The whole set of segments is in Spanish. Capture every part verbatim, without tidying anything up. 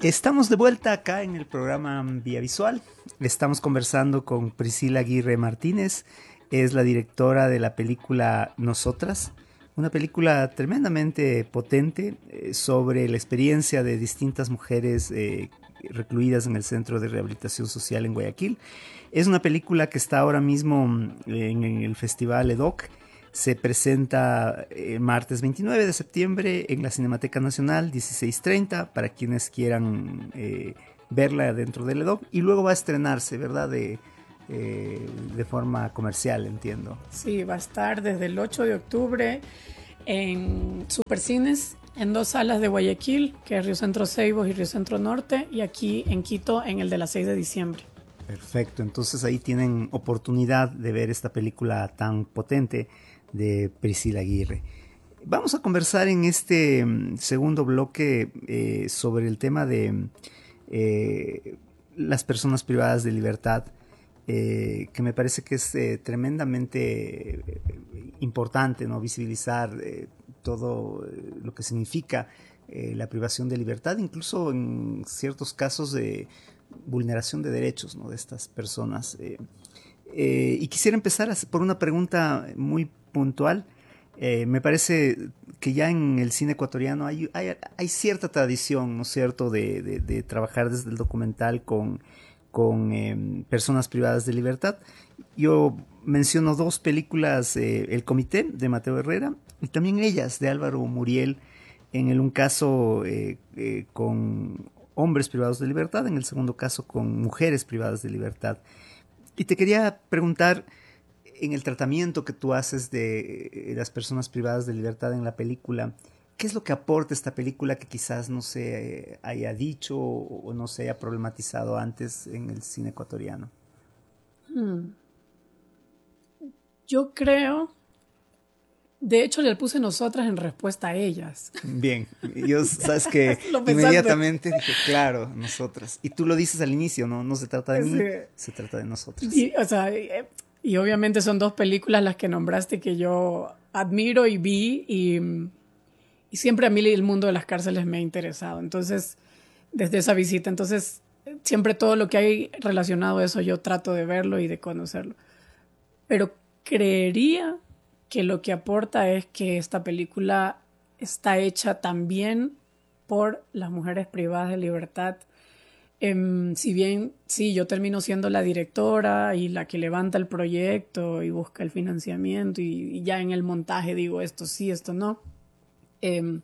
Estamos de vuelta acá en el programa Vía Visual. Estamos conversando con Priscila Aguirre Martínez. Es la directora de la película Nosotras, una película tremendamente potente eh, sobre la experiencia de distintas mujeres eh, recluidas en el Centro de Rehabilitación Social en Guayaquil. Es una película que está ahora mismo en, en el Festival EDOC. Se presenta el martes veintinueve de septiembre en la Cinemateca Nacional, dieciséis treinta, para quienes quieran eh, verla dentro del EDOC. Y luego va a estrenarse, ¿verdad? De, eh, de forma comercial, entiendo. Sí, va a estar desde el ocho de octubre en Supercines, en dos salas de Guayaquil, que es Río Centro Ceibos y Río Centro Norte, y aquí en Quito en el de la seis de diciembre. Perfecto, entonces ahí tienen oportunidad de ver esta película tan potente de Priscila Aguirre. Vamos a conversar en este mm, segundo bloque eh, sobre el tema de eh, las personas privadas de libertad, eh, que me parece que es eh, tremendamente eh, importante, ¿no? Visibilizar eh, todo eh, lo que significa eh, la privación de libertad, incluso en ciertos casos de vulneración de derechos, ¿no? De estas personas. Eh, eh, y quisiera empezar por una pregunta muy puntual. Eh, me parece que ya en el cine ecuatoriano hay, hay, hay cierta tradición, ¿no es cierto?, de, de, de trabajar desde el documental con, con eh, personas privadas de libertad. Yo menciono dos películas, eh, El Comité, de Mateo Herrera, y también Ellas, de Álvaro Muriel, en el un caso eh, eh, con hombres privados de libertad, en el segundo caso con mujeres privadas de libertad. Y te quería preguntar, en el tratamiento que tú haces de eh, las personas privadas de libertad en la película, ¿qué es lo que aporta esta película que quizás no se eh, haya dicho o, o no se haya problematizado antes en el cine ecuatoriano? Hmm. Yo creo, de hecho le puse Nosotras en respuesta a Ellas. Bien, yo sabes que inmediatamente dije, claro, nosotras. Y tú lo dices al inicio, ¿no? No se trata de Sí. mí, se trata de nosotras. Y, o sea, y, y obviamente son dos películas las que nombraste que yo admiro y vi y, y siempre a mí el mundo de las cárceles me ha interesado. Entonces, desde esa visita, entonces siempre todo lo que hay relacionado a eso yo trato de verlo y de conocerlo. Pero creería que lo que aporta es que esta película está hecha también por las mujeres privadas de libertad. Um, si bien, sí, yo termino siendo la directora y la que levanta el proyecto y busca el financiamiento y, y ya en el montaje digo esto sí, esto no. Um,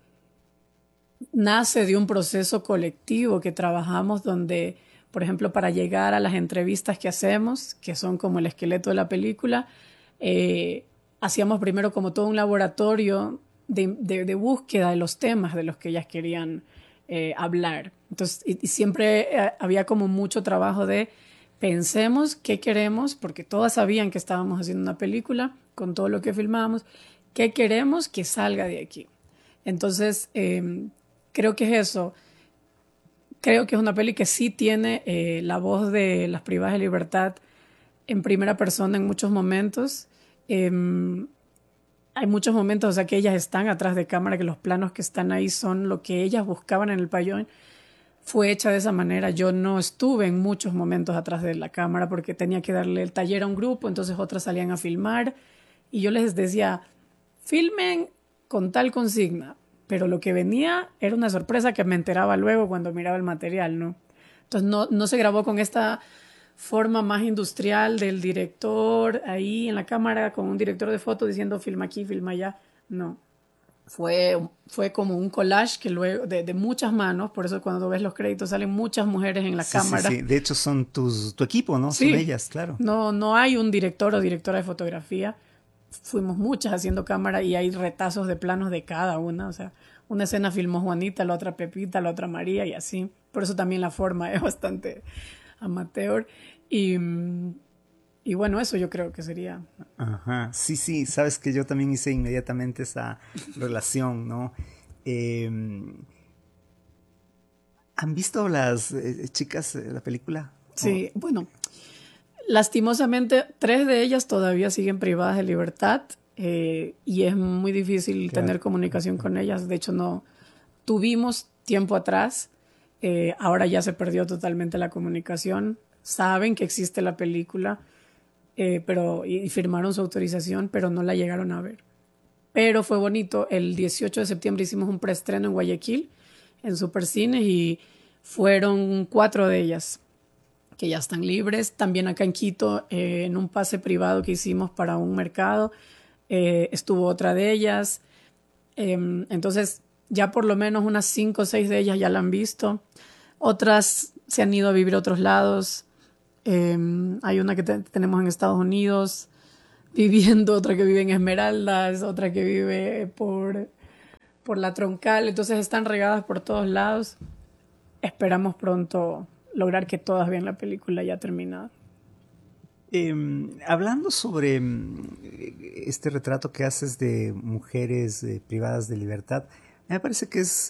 nace de un proceso colectivo que trabajamos donde, por ejemplo, para llegar a las entrevistas que hacemos, que son como el esqueleto de la película, eh, hacíamos primero como todo un laboratorio de, de, de búsqueda de los temas de los que ellas querían eh, hablar. Entonces, y, y siempre eh, había como mucho trabajo de pensemos qué queremos, porque todas sabían que estábamos haciendo una película con todo lo que filmábamos, qué queremos que salga de aquí. Entonces, eh, creo que es eso. Creo que es una peli que sí tiene eh, la voz de las privadas de libertad en primera persona en muchos momentos. Eh, hay muchos momentos, o sea, que ellas están atrás de cámara, que los planos que están ahí son lo que ellas buscaban en el pabellón. Fue hecha de esa manera. Yo no estuve en muchos momentos atrás de la cámara porque tenía que darle el taller a un grupo, entonces otras salían a filmar y yo les decía, filmen con tal consigna, pero lo que venía era una sorpresa que me enteraba luego cuando miraba el material, ¿no? Entonces no, no se grabó con esta forma más industrial del director ahí en la cámara con un director de foto diciendo filma aquí, filma allá. No. Fue, fue como un collage que luego de, de muchas manos, por eso cuando ves los créditos salen muchas mujeres en la sí, cámara. Sí, sí, de hecho son tus, tu equipo, ¿no? Sí. Son ellas, claro. No, no hay un director o directora de fotografía. Fuimos muchas haciendo cámara y hay retazos de planos de cada una. O sea, una escena filmó Juanita, la otra Pepita, la otra María y así. Por eso también la forma es bastante amateur. Y, y bueno, eso yo creo que sería... Ajá, sí, sí, sabes que yo también hice inmediatamente esa relación, ¿no? Eh, ¿Han visto las eh, chicas eh, la película? Sí, oh. Bueno, lastimosamente tres de ellas todavía siguen privadas de libertad eh, y es muy difícil claro. tener comunicación con ellas. De hecho, no tuvimos tiempo atrás Eh, ahora ya se perdió totalmente la comunicación. Saben que existe la película, eh, pero, y firmaron su autorización, pero no la llegaron a ver. Pero fue bonito. El dieciocho de septiembre hicimos un preestreno en Guayaquil, en Supercine, y fueron cuatro de ellas que ya están libres. También acá en Quito, eh, en un pase privado que hicimos para un mercado, eh, estuvo otra de ellas. Eh, entonces, ya por lo menos unas cinco o seis de ellas ya la han visto. Otras se han ido a vivir a otros lados. Eh, hay una que te- tenemos en Estados Unidos viviendo, otra que vive en Esmeraldas, otra que vive por, por la Troncal. Entonces están regadas por todos lados. Esperamos pronto lograr que todas vean la película ya terminada. Eh, hablando sobre mm, este retrato que haces de mujeres eh, privadas de libertad, me parece que es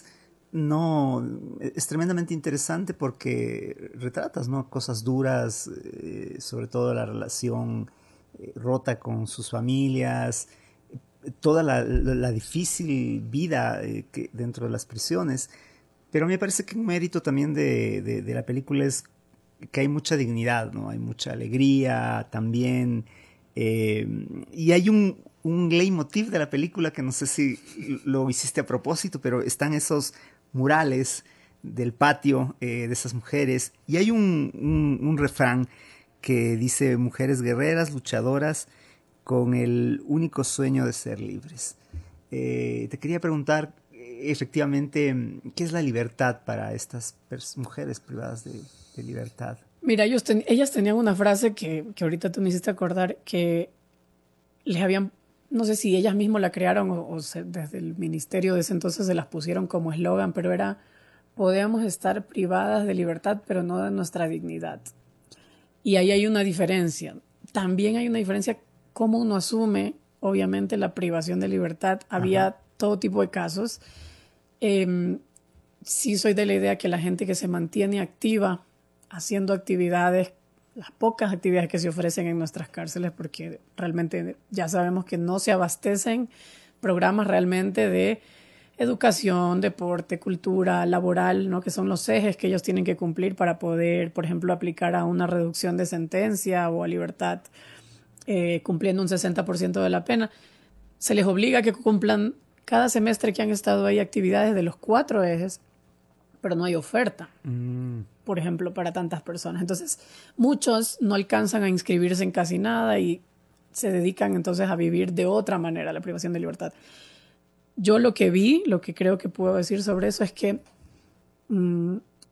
no es tremendamente interesante porque retratas, ¿no?, cosas duras, eh, sobre todo la relación eh, rota con sus familias, toda la, la- la difícil vida eh, que dentro de las prisiones. Pero me parece que un mérito también de, de- de la película es que hay mucha dignidad, ¿no? Hay mucha alegría también. eh, y hay un, un leitmotiv de la película que no sé si lo hiciste a propósito, pero están esos murales del patio eh, de esas mujeres. Y hay un, un- un refrán que dice: mujeres guerreras, luchadoras, con el único sueño de ser libres. Eh, te quería preguntar, eh, efectivamente, mm, ¿qué es la libertad para estas pers- mujeres privadas de, de libertad? Mira, ellos ten- ellas tenían una frase que, que ahorita tú me hiciste acordar que les habían, no sé si ellas mismas la crearon o, o se- desde el ministerio de ese entonces se las pusieron como eslogan, pero era: podemos estar privadas de libertad, pero no de nuestra dignidad. Y ahí hay una diferencia. También hay una diferencia cómo uno asume, obviamente, la privación de libertad. Ajá. Había todo tipo de casos. Eh, sí soy de la idea que la gente que se mantiene activa haciendo actividades, las pocas actividades que se ofrecen en nuestras cárceles, porque realmente ya sabemos que no se abastecen programas realmente de educación, deporte, cultura, laboral, ¿no?, que son los ejes que ellos tienen que cumplir para poder, por ejemplo, aplicar a una reducción de sentencia o a libertad, eh, cumpliendo un sesenta por ciento de la pena. Se les obliga a que cumplan cada semestre que han estado ahí actividades de los cuatro ejes, pero no hay oferta, Mm, por ejemplo, para tantas personas. Entonces, muchos no alcanzan a inscribirse en casi nada y se dedican entonces a vivir de otra manera la privación de libertad. Yo lo que vi, lo que creo que puedo decir sobre eso es que mmm,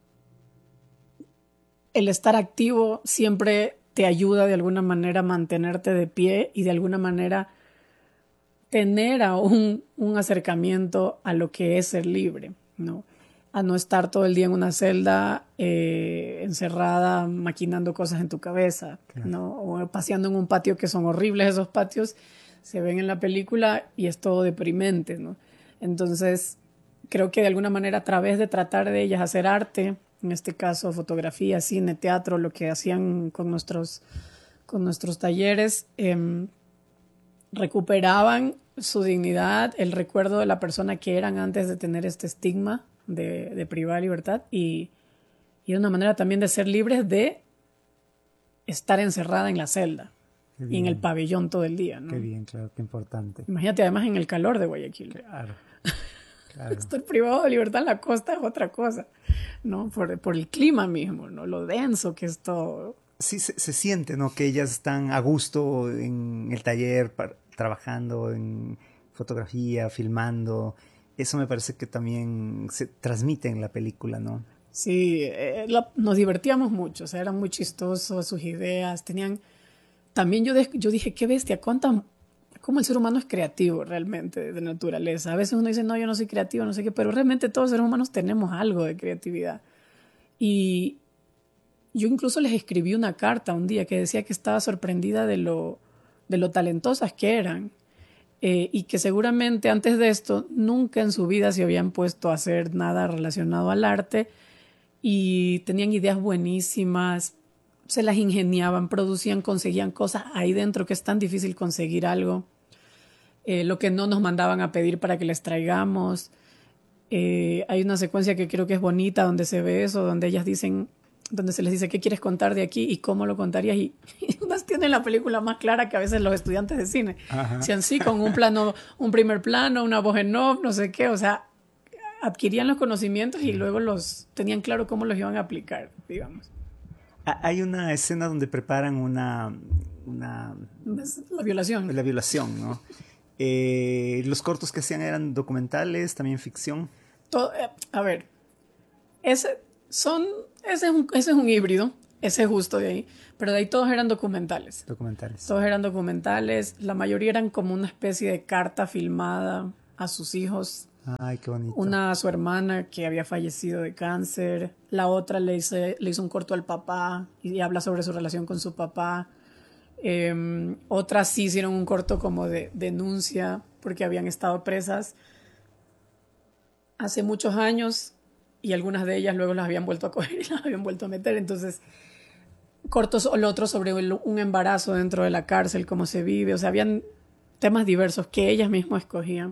el estar activo siempre te ayuda de alguna manera a mantenerte de pie y de alguna manera tener a un, un acercamiento a lo que es ser libre, ¿no? A no estar todo el día en una celda eh, encerrada maquinando cosas en tu cabeza, claro. ¿no? O paseando en un patio, que son horribles esos patios, se ven en la película y es todo deprimente, ¿no? Entonces, creo que de alguna manera a través de tratar de ellas hacer arte, en este caso fotografía, cine, teatro, lo que hacían con nuestros, con nuestros talleres, eh, recuperaban su dignidad, el recuerdo de la persona que eran antes de tener este estigma de, de privada de libertad y, y de una manera también de ser libres de estar encerrada en la celda Qué y en el bien, pabellón todo el día, qué ¿no? bien, claro, qué importante. Imagínate además en el calor de Guayaquil. Claro, claro. Estar privado de libertad en la costa es otra cosa, ¿no? Por, por el clima mismo, ¿no? Lo denso que es todo. Sí, se, se siente, ¿no?, que ellas están a gusto en el taller, par- trabajando en fotografía, filmando. Eso me parece que también se transmite en la película, ¿no? Sí, eh, la- nos divertíamos mucho, o sea, eran muy chistosos sus ideas, tenían. También yo, de- yo dije, qué bestia, cuánta, cómo el ser humano es creativo realmente de naturaleza. A veces uno dice, no, yo no soy creativo, no sé qué, pero realmente todos los seres humanos tenemos algo de creatividad. Y yo incluso les escribí una carta un día que decía que estaba sorprendida de lo, de lo talentosas que eran, eh, y que seguramente antes de esto nunca en su vida se habían puesto a hacer nada relacionado al arte y tenían ideas buenísimas, se las ingeniaban, producían, conseguían cosas ahí dentro que es tan difícil conseguir algo, eh, lo que no nos mandaban a pedir para que les traigamos. Eh, hay una secuencia que creo que es bonita donde se ve eso, donde ellas dicen, donde se les dice qué quieres contar de aquí y cómo lo contarías, y, y unas tienen la película más clara que a veces los estudiantes de cine. Si así con un plano, un primer plano, una voz en off, no sé qué, o sea, adquirían los conocimientos y luego los tenían claro cómo los iban a aplicar, digamos. Hay una escena donde preparan una, una la violación. La violación, ¿no? Eh, los cortos que hacían eran documentales, también ficción. Todo, eh, a ver, ese, son, ese, es un, ese es un híbrido, ese es justo de ahí, pero de ahí todos eran documentales. Documentales. Todos eran documentales, la mayoría eran como una especie de carta filmada a sus hijos. Ay, qué bonito. Una a su hermana que había fallecido de cáncer, la otra le hizo, le hizo un corto al papá y habla sobre su relación con su papá. Eh, otras sí hicieron un corto como de denuncia porque habían estado presas hace muchos años y algunas de ellas luego las habían vuelto a coger y las habían vuelto a meter. Entonces, cortos o el otro sobre un embarazo dentro de la cárcel, cómo se vive. O sea, habían temas diversos que ellas mismas escogían.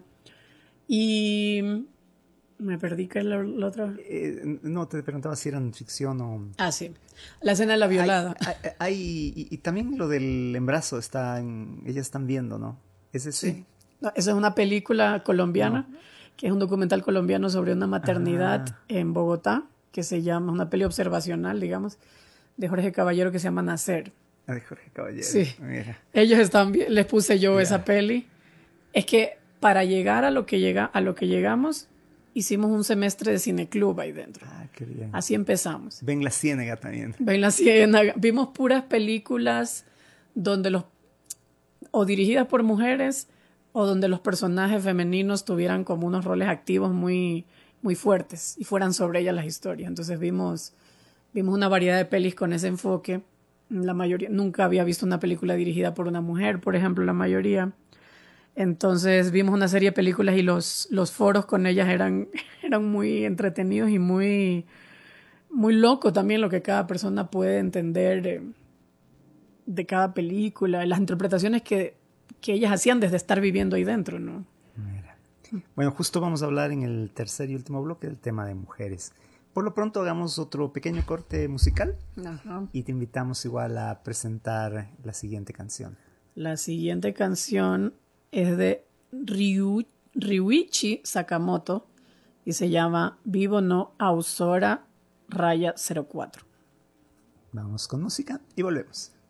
Y me perdí, ¿qué es lo, lo otro? Eh, no, te preguntaba si eran ficción o... Ah, sí. La escena de la violada. Hay, hay, hay y, y también lo del embarazo, está en, ellas están viendo, ¿no? ¿Es ese? Sí. No, esa es una película colombiana, no. que es un documental colombiano sobre una maternidad ah. en Bogotá, que se llama, una peli observacional, digamos, de Jorge Caballero, que se llama Nacer. Ah, de Jorge Caballero. Sí. Mira. Ellos están bien, les puse yo yeah. esa peli. Es que para llegar a lo que llega, a lo que llegamos, hicimos un semestre de cineclub ahí dentro. Ah, qué bien. Así empezamos. Ven la Ciénaga también. Ven la Ciénaga. Vimos puras películas donde los, o dirigidas por mujeres, o donde los personajes femeninos tuvieran como unos roles activos muy, muy fuertes y fueran sobre ellas las historias. Entonces vimos, vimos una variedad de pelis con ese enfoque. La mayoría, nunca había visto una película dirigida por una mujer, por ejemplo, la mayoría. Entonces vimos una serie de películas y los, los foros con ellas eran, eran muy entretenidos y muy, muy loco también lo que cada persona puede entender de, de cada película, las interpretaciones que, que ellas hacían desde estar viviendo ahí dentro, ¿no? Mira. Bueno, justo vamos a hablar en el tercer y último bloque del tema de mujeres. Por lo pronto hagamos otro pequeño corte musical. Ajá. Y te invitamos igual a presentar la siguiente canción. La siguiente canción es de Ryu, Ryuichi Sakamoto y se llama Vivo no Ausora Raya cero cuatro. Vamos con música y volvemos.